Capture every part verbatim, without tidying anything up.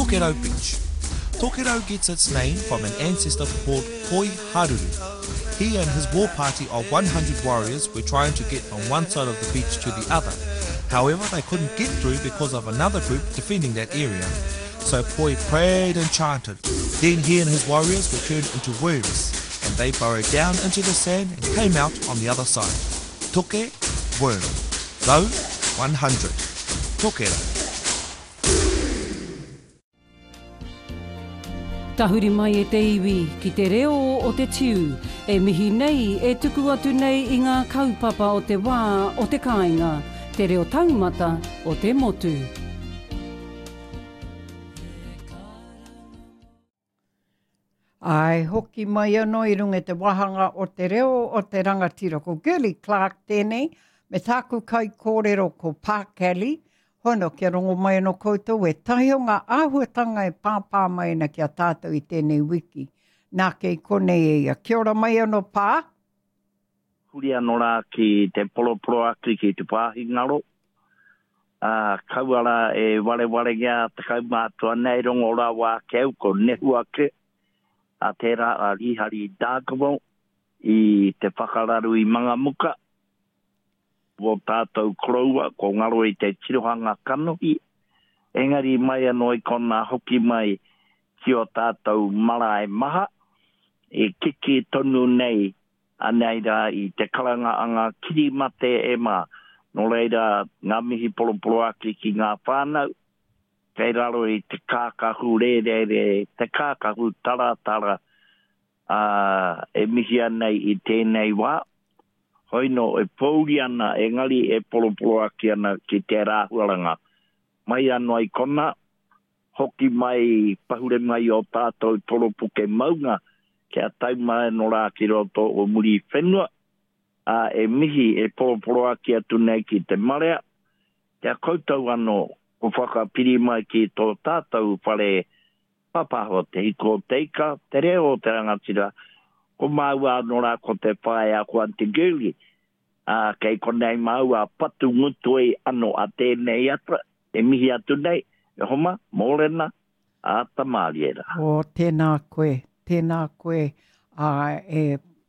Tokero Beach. Tokero gets its name from an ancestor called Poi Haruru. He and his war party of one hundred warriors were trying to get from one side of the beach to the other. However, they couldn't get through because of another group defending that area. So Poi prayed and chanted. Then he and his warriors were turned into worms, and they burrowed down into the sand and came out on the other side. Toke, worm. Rau, one hundred. Tokero. Tahuri mai e te iwi, ki te reo o te tiu, e mihi nei e tuku atu nei i ngā kaupapa o te wā o te kāinga, te reo taumata o te motu. Ai, hoki mai anō i runga te wahanga o te reo o te rangatira ko Gilly Clark tēnei, me tāku kai kōrero ko Pākeli, hono kia rongo mai anō koutou e tahi o ngā āhuatanga e pāpā mai na kia tātou i tēnei wiki. Nā kei konei e ia. Kia ora mai anō pā? Huri anō rā ki te poloporo aki ki te pāhingaro. Uh, kauara e ware ware ngā te kaumātua nei rongo rā wā keu ko nehu ake. A tērā a rihari dākamo i te whakararu i mga muka. Wo tātou kroua, ko ngaro i te tirohanga kanohi. Engari mai anō i kona hoki mai ki o tātou marae maha. E kiki tonu nei anei rā i te karanga anga kirimate e mā. No reira ngā mihi poloporo aki ki ngā whānau. Kei raro i te kākahu re re re, te kākahu tara tara uh, e mihi anei i tēnei wā. Hoino e pōuri ana, e ngari e poloporo aki ana ki te rāhuaranga. Mai anō i kona, hoki mai, pahure mai o tātou polopuke maunga, kia taumai no rā ki roto o muri whenua. Uh, e mihi e poloporo aki atu nei ki te marea. Kia koutou anō, ko whakapiri mai ki tō tātou whare papaho te hiko teika, te reo o te rangatira. Ko maua no rā ko te whae a kua te guli. Uh, kei konei maua patu ngutui ano a tēnei atra. E mihi atu nei, e homa, mōrena, a tamariera. O, tēnā koe, tēnā koe. Uh, e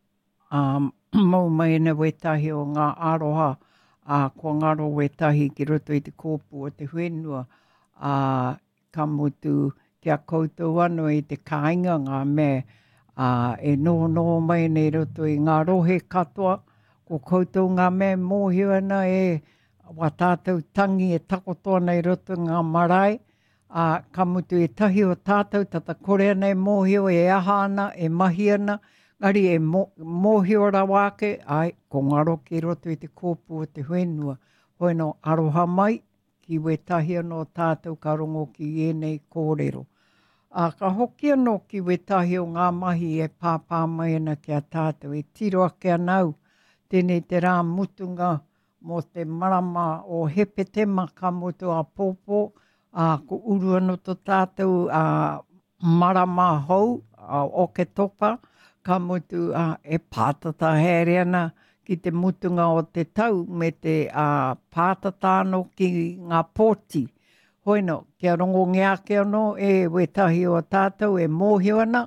um, mau mai na wetahi o ngā aroha. Uh, ko ngaro wetahi ki roto i te kōpu o te whenua. Uh, ka mutu kia koutou anō i te kāinga ngā me. Uh, e no no mai nei roto i ngā rohe katoa, ko koutou ngā me mōhio ana e wa tātou tangi e takotoa nei roto ngā marae, uh, ka mutu e tahi o tātou tata kore nei mōhio e aha ana, e mahi ana, ngari e mōhio ra wāke, ai, ko ngaro ki roto i te kōpu o te whenua, hoi no aroha mai, ki wetahi anō tātou ka rongo ki e nei kōrero. A ka hoki anō ki wetahi o ngā mahi e pāpā mai ana ki a tātou, e tiro ake anau, tēnei te rā mutunga mō te marama o hepetema ka mutu a pōpō, a ko uru anō tō tātou a marama hou, a o ke topa, ka mutu a e pātata here ana ki te mutunga o te tau me te a pātata anō ki ngā pōti. Hoino, kia rongo ngea ke anō e wetahi o tātou e mōhio ana,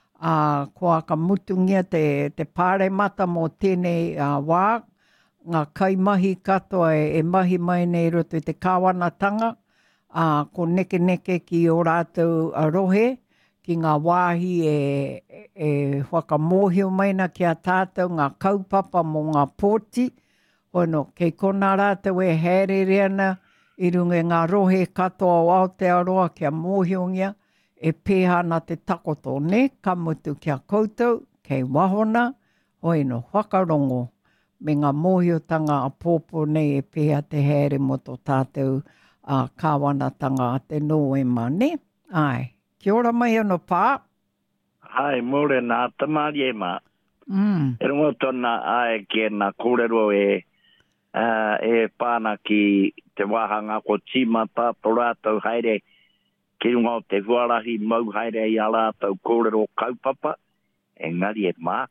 a kua ka mutungia te, te pāre mata mō tēnei a wā, ngā kaimahi katoa e, e mahi mai nei roto i te kāwanatanga, a ko neke neke ki o rātou a rohe, ki ngā wāhi e, e whakamōhio maina ki a tātou, ngā kaupapa mō ngā pōti, hoino, kei kona rātou e hērere ana, i runga ngā rohe katoa o Aotearoa kia mōhiongia, e pēha na te takoto ne, ka mutu kia koutou, kei wahona, hoino whakarongo, me ngā mōhiotanga a pōpō nei e pēha te here mo tō tātou a uh, kāwanatanga a te noema, ne? Ai, kia ora mai anō pā? Ai, mōre nā tamari e mā. Mm. E rungo tōna ai kia nā kōrero e Uh, e pāna ki te wāhanga ko tīmata tō rātou haere ki runga o te huarahi mau haere i a rātou kōrero kaupapa engari e mā.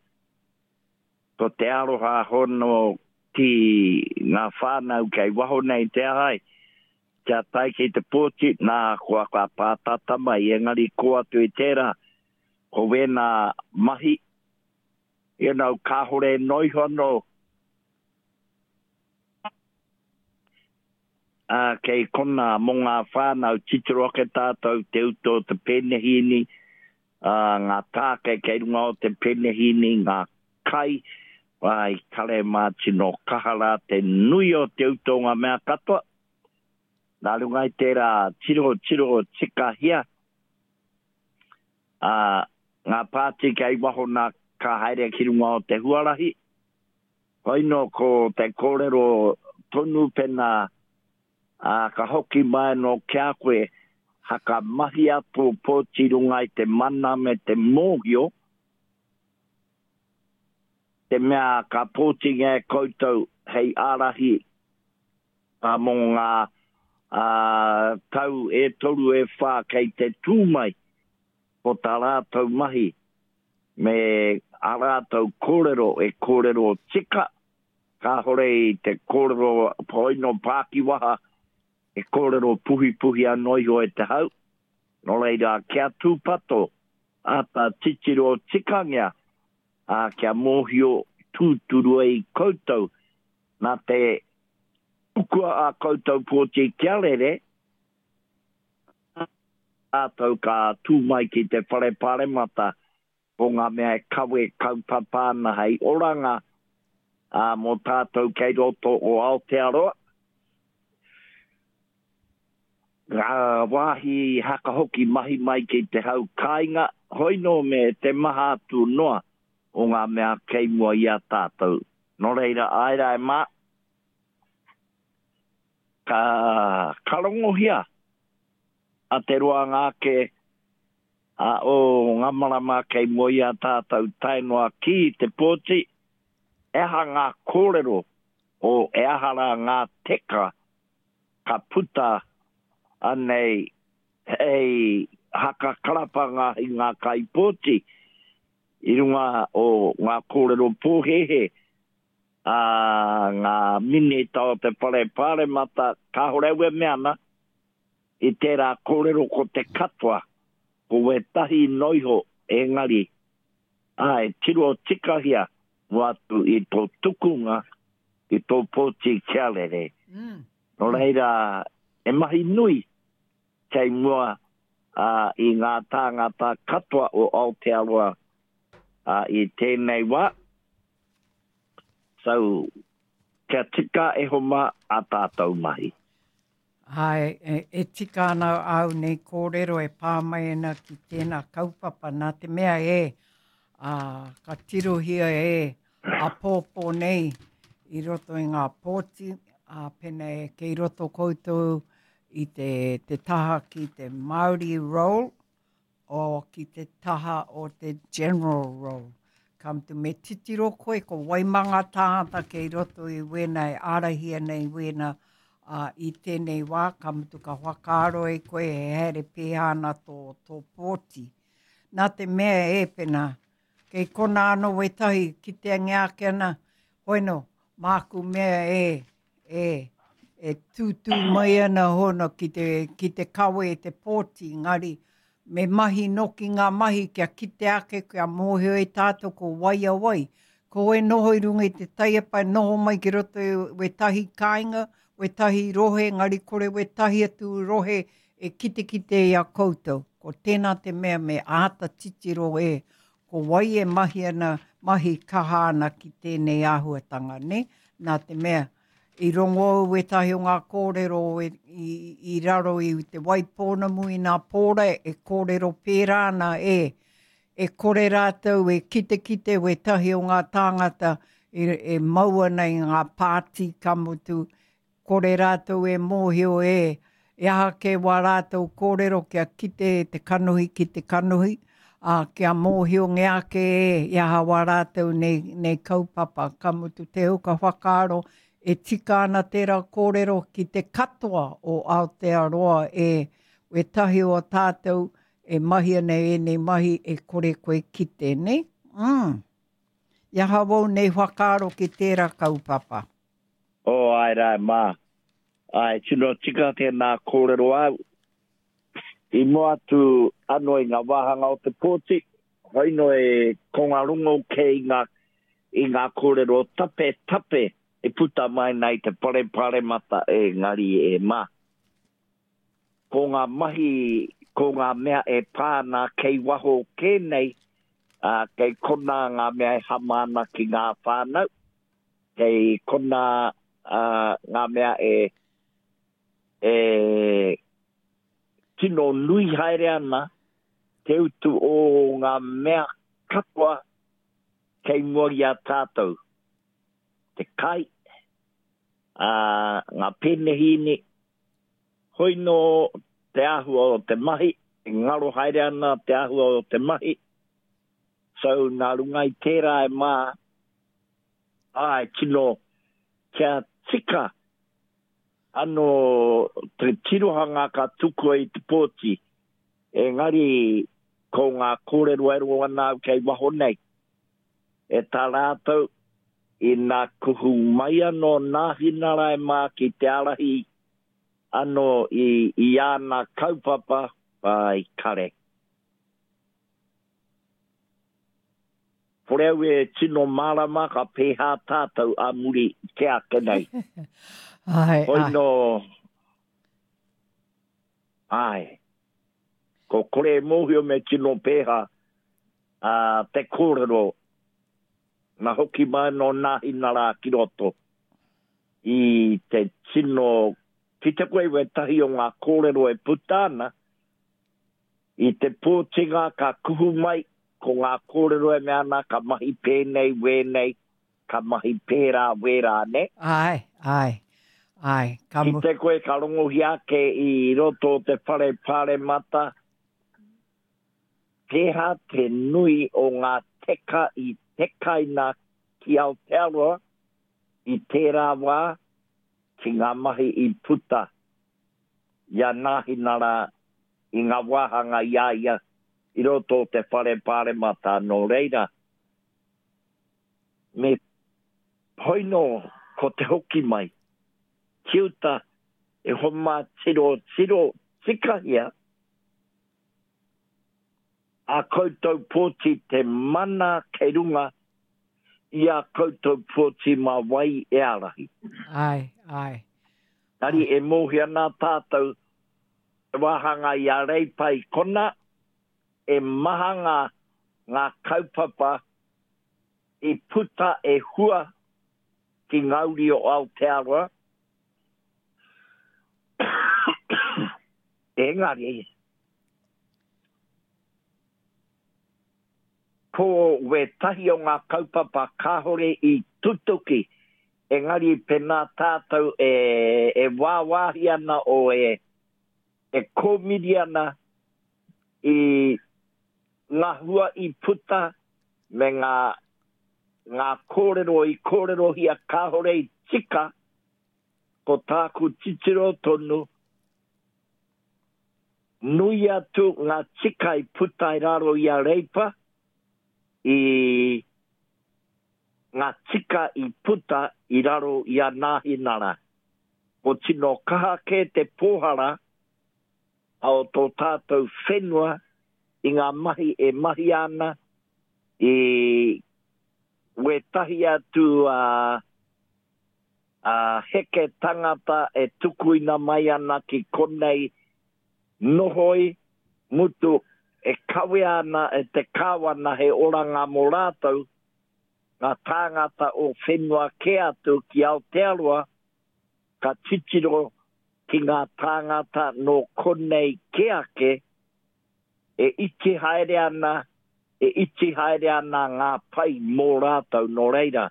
Ko te aroha hono ki ngā whānau kei waho nei te ahai kia tai ki te pōti, nā kua kua pātata mai, engari ko atu i tērā, ko wēnā mahi, e nau kāhore noihono, uh, kei kona mō ngā whānau titiro ke tātou te uto te penehini, uh, ngā tāke kei runga o te penehini, ngā kai, vai kare māti no kahara te nui o te uto ngā mea katoa. Nā runga i tērā tiro tiro tika hia. Uh, ngā pāti kei waho nā ka haere ki runga o te huarahi. Hoino ko te kōrero tonu pena uh, ka hoki mai no kia koe haka mahi atu pōti runga i te mana me te mōhio. Te mea ka pōti ngā koutou hei ārahi a mō ngā uh, tau e toru e whā kei te tūmai o tā rātou mahi me a rātou kōrero e kōrero tika ka hore i te kōrero poino Pākiwaha e kōrero puhi puhi anoi o e te hau no reira kia tūpato a tā titiro tika ngā a kia mōhio tūturu e koutou nā te ukua a koutou pōti kia rere a tau ka tūmai ki te whare pāremata o ngā mea e kawe kaupapāna hei oranga a mō tātou kei roto o Aotearoa. Ngā wāhi haka hoki mahi mai ki te hau kāinga hoino me te maha atu noa o ngā mea kei mua i a tātou. Nō reira aira e mā, ka karongohia a te roa ngāke a o ngā marama kei mua i a tātou tainoa ki te pōti, eha ngā kōrero o ehara ngā teka ka puta anei hei haka karapanga i ngā kai pōti, i runga o ngā kōrero pōhehe, a ngā mini tau te pare pare mata, ka horewe meana, i tērā kōrero ko te katoa, ko we tahi noiho e ngari, ai, tiro tikahia, watu i tō tukunga, i tō pōti kia rere. Mm. No reira, e mahi nui, kei mua uh, i ngā tāngata katoa o Aotearoa, Uh, i tēnei wā. So, kia tika e homa a tātou mahi. Hai, e, e tika ana au nei kōrero e pāmaina ki tēnā kaupapa nā te mea e, uh, ka tirohia e, a pōpō nei, i roto i ngā pōti, a uh, pena e kei roto koutou i te, te taha ki te Māori role, o ki te taha o te general role. Kam tu me titiro koe ko waimanga tāngata kei roto i wena e arahia nei wena uh, i tēnei wā. Kam tu ka whakaaro e koe e here pēhana tō, tō pōti. Nā te mea e pena, kei kona ano we tahi ki te angeake ana, hoino, māku mea e, e, e tūtū mai ana hono ki te, ki te kawe e te pōti, ngari, me mahi noki ngā mahi kia kite ake kia mōheo e tātou ko wai a wai. Ko e noho i runga i te taiapai noho mai ki roto e we tahi kāinga, we tahi rohe, ngari kore we tahi atu rohe e kite kite i a koutou. Ko tēnā te mea me āta titiro e, ko wai e mahi ana, mahi kaha ana ki tēnei āhuatanga, ne? Nā te mea. I rongo we tahi o ngā kōrero e, i, i raro i te waipōnamu i nā pōra e kōrero pērāna e, e kore rātou e kite kite we tahi o ngā tāngata e, e maua nei ngā pāti kamutu, kore rātou e mōhio e, e aha ke wā rātou kōrero kia kite te kanohi ki te kanohi, a kia mōhio ngeake e, e aha wā rātou nei, nei kaupapa kamutu te huka whakaaro, e tika ana tērā kōrero ki te katoa o Aotearoa e we tahi o tātou e mahi ana e nei mahi e kore koe kite, ne? Mm. Ia hawau nei whakaaro ki tērā kaupapa. O, ai rai mā. Ai, tino tika tēnā kōrero au. I mua tu ano i ngā wāhanga o te pōti. Haino e kongarungo ke i ngā, i ngā kōrero tape tape e puta mai nei te pare pare mata e ngari e mā. Ko ngā mahi, ko ngā mea e pāna kei waho kēnei, uh, kei kona ngā mea e hamana ki ngā whānau. Kei kona uh, ngā mea e e tino nui haere ana te utu o ngā mea kapua kei mori a tātou. Te kai, uh, ngā penehini, hoino te ahua o te mahi, e ngaro haere ana te ahua o te mahi. So ngā rungai tērā e mā, ai tino kia tika, ano te tirohanga ka tuku i te pōti, e ngari ko ngā kōrero ero ana kei waho nei. E tā rātou i nā kuhu mai ano nā hinara e mā ki te arahi ano i, i ana kaupapa pai kare. Poreu e tino marama ka pēhā tātou a muri ke ake nei. Ai, Hoino, ai, ko kore mohio me tino pēha uh, te kōrero na hoki mai no nā hinara ki roto i te tino, ki te koe we tahi o ngā kōrero e putana, i te pōtinga ka kuhu mai ko ngā kōrero e meana ka mahi pēnei, wēnei, ka mahi pērā, wērā ne. ai, ai. Ai, Ki te koe ka rongo hiake i roto te whare pare mata, pēha te nui o ngā teka i tekaina ki Aotearoa, i tērā wā, ki ngā mahi i puta, ia nāhinara i ngā wāhanga iaia, i roto te whare pare mata no reira. Me hoino ko te hoki mai, kiuta e homa tiro, tiro, tika hia, a koutou pōti te mana kei runga, i a koutou pōti ma wai e arahi. ai, ai. Tari e mohi ana tātou, e wahanga i a reipai kona, e mahanga ngā kaupapa, i puta e hua ki ngauri o Aotearoa, engari ko we tahi o ngā kaupapa kāhore i tutuki engari pena tātou e, e wāwahi ana o e e kōmiri ana i ngā hua i puta me ngā ngā kōrero i kōrero hia kāhore i tika ko tāku titiro tonu nui atu ngā tika i puta i raro i a reipa, i ngā tika i puta i raro i a nāhinara. Ko tino kaha ke te pōhara, au tō tātou whenua i ngā mahi e mahi ana, i we tahi atu a uh, uh, heke tangata e tukuina mai ana ki konei nohoi mutu e kawe ana e te kawana he oranga mō rātou ngā tāngata o whenua ke atu ki Aotearoa ka titiro ki ngā tāngata no konei ke ake e iti haere ana e iti haere ana ngā pai mō rātou no reira.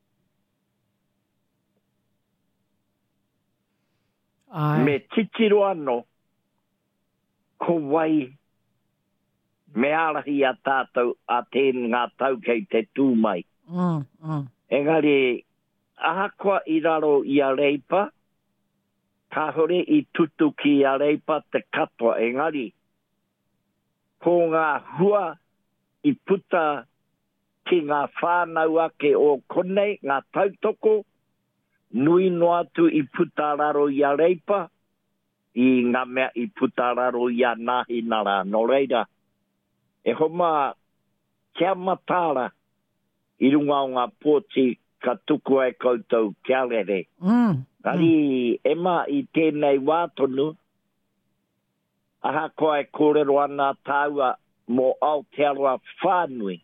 Ai. Me titiro ano ko wai me arahi a tātou a tēn ngā tau kei te tūmai. Mm, mm. Engari, ahakoa i raro i a reipa, ka hore i tutu ki a reipa te katoa. Engari, ko ngā hua i puta ki ngā whānau ake o konei, ngā tautoko, nui no atu i putararo i a reipa, i ngā mea i putararo i a nahi nara. No reira, e homa kia matara i runga o ngā pōti ka tuku ai koutou kia rere. Mm. Kari mm. ema i tēnei wātonu, aha koe e kōrero ana tāua mō Aotearoa whānui.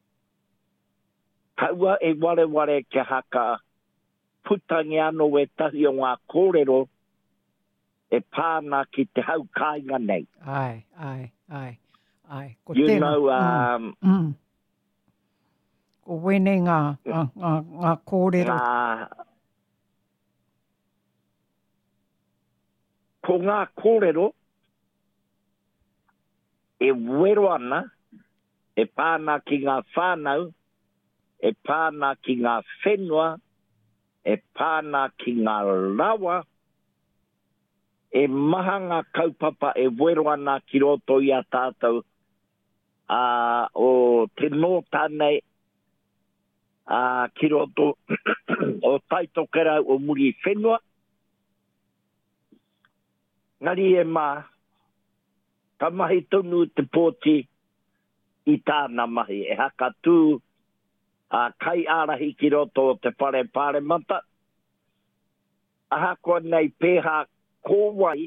Kaua e ware ware ke haka putangi ano e tahi o ngā kōrero e pāna ki te hau kāinga nei. Ai, ai, ai, ai. Ko you tēnā. know, um, mm. Mm. Ko wene ngā, ngā, ngā, ngā kōrero. Ngā, ko ngā kōrero, e wero ana, e pāna ki ngā whānau, e pāna ki ngā whenua, e pāna ki ngā rawa, e maha ngā kaupapa e wero ana ki roto i a tātou, uh, o te nō tānei, uh, ki roto o taitokera o muri whenua. Ngari e mā, ka mahi tonu te pōti i tāna mahi. E haka tū a uh, kai arahi ki roto o te pare pare mata. Aha koa nei pēha kōwai,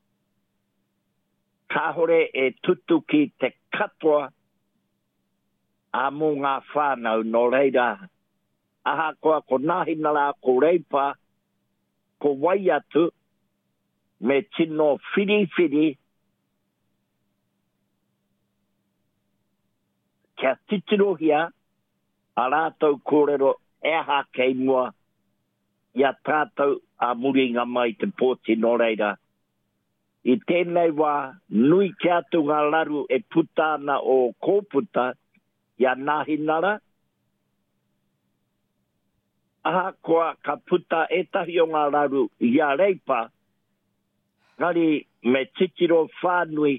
ka hore e tutu ki te katoa a mō ngā whānau no reira. Aha koa ko nāhina rā ko reipa, ko wai atu, me tino whiri whiri, kia titirohia a rātou kōrero e aha kei mua i a tātou a muri ngā mai te pōti no reira. I tēnei wā, nui ki atu ngā laru e putana o kōputa i a nāhinara. Aha koa ka puta e tahi o ngā laru i a reipa, ngari me titiro whānui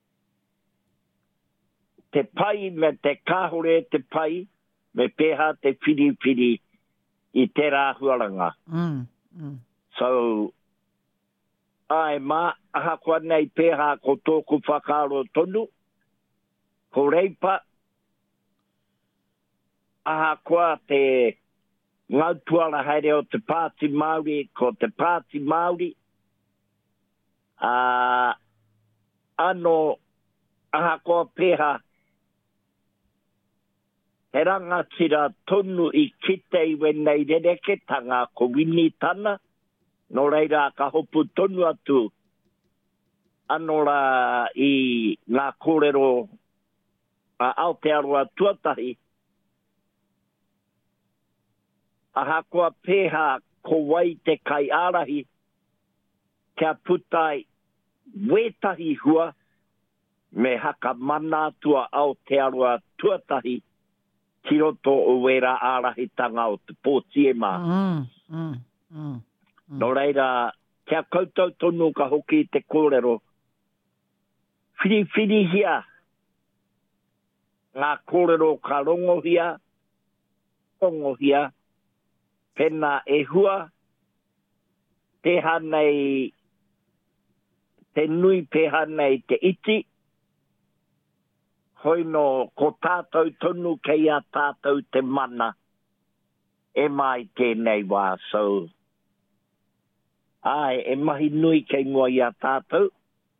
te pai me te kāhore te pai, me pēha te whiri whiri i te rāhuaranga. Mm, mm. So, ai mā, aha koa nei pēha ko tōku whakaro tonu, ko reipa, aha koa te ngautuara haere o te pāti Māori, ko te pāti Māori, uh, ano, aha koa pēha, he rangatira tonu i kitei wenei rereke tanga ko wini tana, no reira ka hopu tonu atu anora i ngā kōrero a Aotearoa tuatahi. Aha koa pēha ko wai te kai arahi, kia putai wetahi hua, me haka manatua Aotearoa tuatahi, ki roto o wera ārahitanga o te pōti e mā. Mm, mm, mm, mm. No reira, kia koutou tonu ka hoki te kōrero, whiri whiri hia, ngā kōrero ka rongohia, rongohia, pena e hua, te hanei, te nui peha nei te iti, hoi no ko tātou tonu kei a tātou te mana e mai tēnei wā. So, ai, e mahi nui kei mua i a tātou.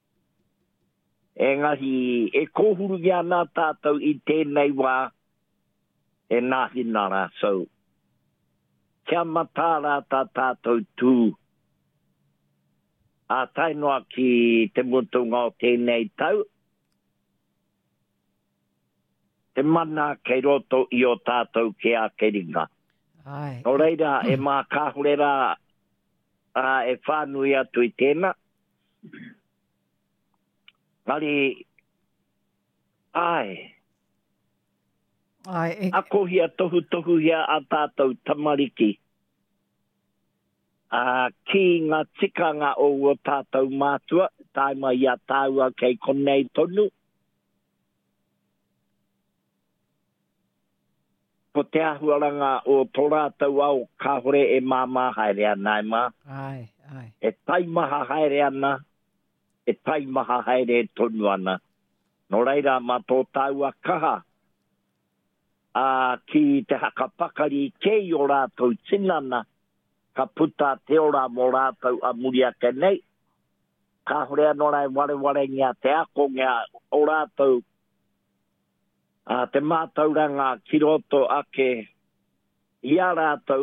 E ngahi, e kōhuru i ana tātou i tēnei wā e nahi nara. So, kia matara tā tātou tū. A tainoa ki te mutunga o tēnei tau. Te mana kei roto i o tātou ke a keringa. Ai. O reira, e mā kāhurera uh, e whānui atu i tēnā. Ngari, ai, Ai, e... ako hia tohu tohu hia a tātou tamariki. Uh, ki ngā tikanga o o tātou mātua, taima ia tāua kei konei tonu. ko te ahuaranga o tō rātau au ka hore e māmā haere ana e mā. Ai, ai. E taimaha haere ana, e taimaha haere e tonu ana. No reira mā tō tāua kaha, a ki te hakapakari kei o rātau tinana, ka puta te ora mō rātau a muri ake nei. Ka hore anora e ware ware ngā te ako ngā o rātau. A te mātauranga ki roto ake i a rātau.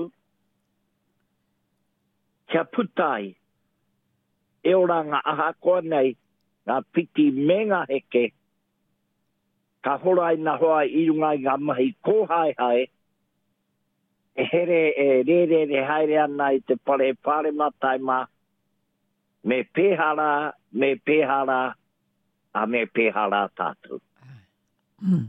Kia putai. E ora ngā aha koa nei, ngā piti me ngā heke. Ka horai na hoa i runga i ngā mahi kōhai hai. E here e re re re haere ana i te pare pare matai mā. Me pēhara, me pēhara, a me pēhara tātou. Mm.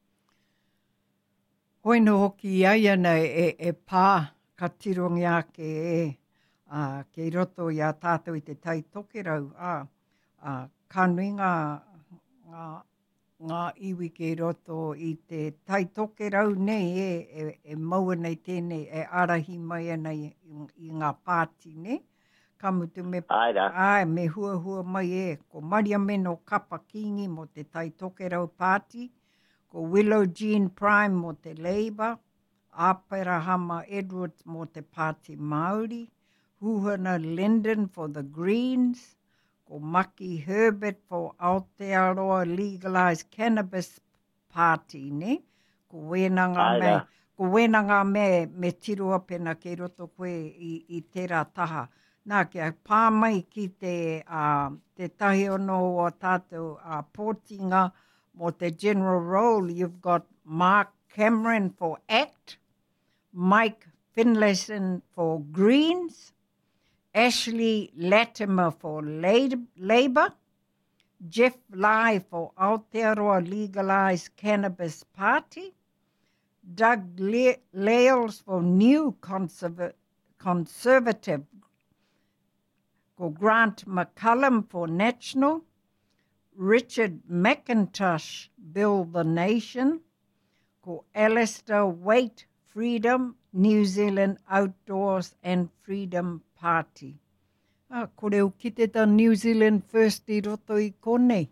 Hoi no hoki ai ana e, e pā ka tirongi ake e uh, kei roto i a tātou i te tai tokerau. Uh, uh, ka nui ngā, ngā, ngā iwi kei roto i te tai tokerau nei e, e, e maua nei tēnei e arahi mai ana i, i ngā pāti ne. Ka mutu me, ai, me hua hua mai e. Ko Maria Meno Kapa Kingi mo te tai tokerau pāti. Ko Willow Jean Prime mo te Labour, Apera Hama Edwards mo te Pāti Māori, Huhana Linden for the Greens, ko Maki Herbert for Aotearoa Legalised Cannabis Party, ne? Ko Wenanga me, ko Wenanga me, me tirua pena kei roto koe i, i tērā taha. Nā kia pā mai ki te, uh, te tahi ono o tātou uh, pōtinga, mo te general role, you've got Mark Cameron for ACT, Mike Finlayson for Greens, Ashley Latimer for Labour, Jeff Lai for Aotearoa Legalised Cannabis Party, Doug Le- Lales for New Conserv- Conservative, ko Grant McCullum for National, Richard McIntosh, Build the Nation, ko Alistair Waite, Freedom, New Zealand Outdoors and Freedom Party. Ah, ko reo ki te ta New Zealand First i roto i konei.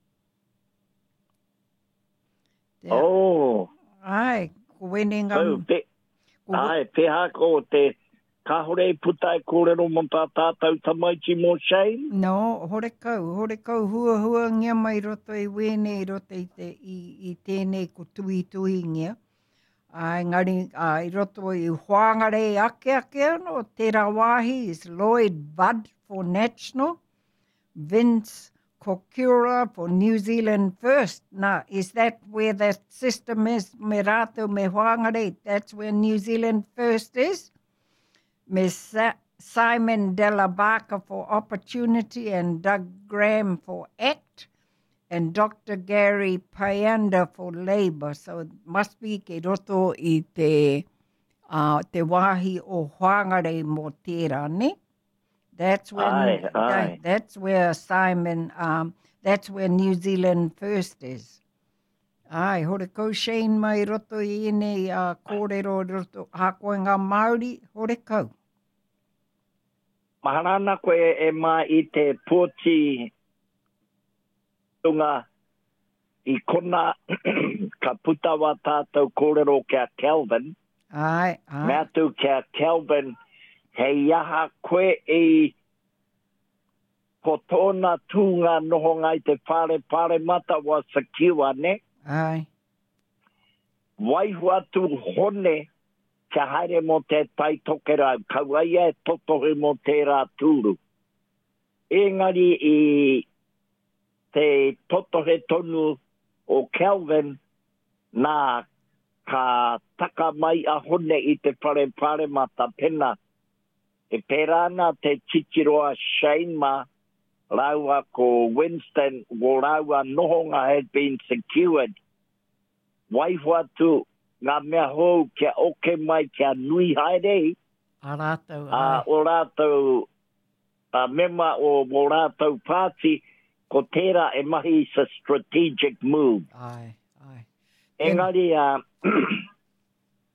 Oh. Ai, ko wenenga. Oh, pe, ko ai, peha ko te ka hore putai kōrero mo tā tātou tamaiti mō Shane? No, hore kau, hore kau hua hua ngia mai roto i wene i roto i, te, i, i tēnei ko tui tui ngia. Ai, ngari, ai, roto i hoangare ake ake ano, tērā wāhi is Lloyd Budd for National, Vince Kokura for New Zealand First. Now, is that where that system is? Me rātou me hoangare, that's where New Zealand First is? Miss Simon Della Barca for Opportunity and Doug Graham for ACT and Doctor Gary Payanda for Labour. So it must be ke roto i te, uh, te wāhi o hoangare mo tērā, ne? That's when, aye, aye. That's where Simon, um, that's where New Zealand First is. Ai, hore kau Shane mai roto i ene uh, kōrero roto hakoe ngā Māori, hore kau. Maharana koe e mā i te pōti tunga i kona ka putawa tātou kōrero kia Kelvin. Ai, ai. Mea tu kia Kelvin, hei aha koe i ko tōna tūnga noho ngai te whare pare mata wa secure, ne? Ai. Waihua tu hone kia haere mo te tai tokera, kauaia e totohe mo tērā tūru. Engari i te totohe tonu o Kelvin, nā ka taka mai a hone i te whare pare mata pena. E pērana te titiroa Shane ma, raua ko Winston, wo raua nohonga had been secured. Waihua tu ngā mea hou kia oke mai kia nui haere. A rātou, ai. Uh, o rātou, uh, mema o o rātou pāti, ko tērā e mahi is a strategic move. Ai, ai. Engari, uh,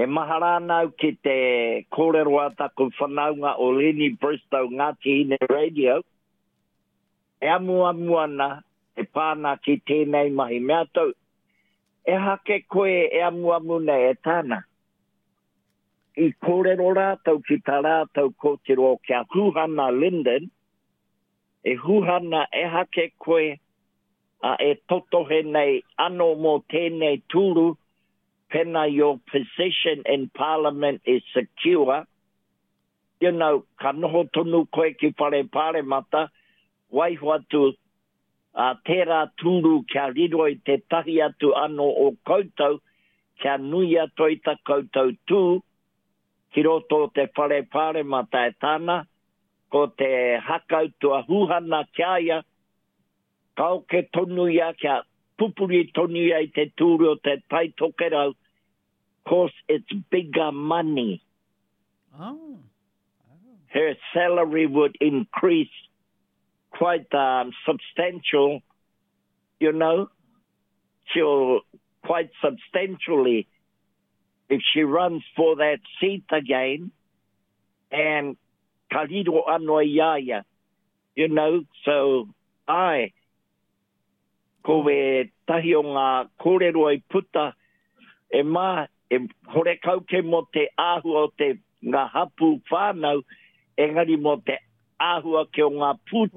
E maharanau ki te kōrero ataku whanaunga o Lenny Bristow Ngāti Hine Radio. E amu amu ana, e pāna ki tēnei mahi mea tau. E hake koe e amu amu nei e tāna. I kōrero rātau ki tā rātau kōtiro kia Huhana Linden. E Huhana e hake koe a e totohe nei ano mō tēnei tūru. Pena, your position in Parliament is secure. You know, ka noho tonu koe ki whare pāre mata, wai watu a tērā tūru kia riro i te tahi atu ano o koutou, kia nui atu i ta koutou tū, ki roto te whare pāre mata e tāna, ko te hakautua Huhana kia ia, kau ke tonu ia kia pupuri tonu ia i te tūru o te tai tokerau. Course, it's bigger money. Oh. Her salary would increase quite um, substantial, you know, she'll quite substantially if she runs for that seat again. And Karido Anoa Yaya, you know, so I, ko e tahi o ngā kōrero i puta, e mā, e hore kauke mo te āhua o te ngā hapu whānau, engari mo te āhua ke o ngā pū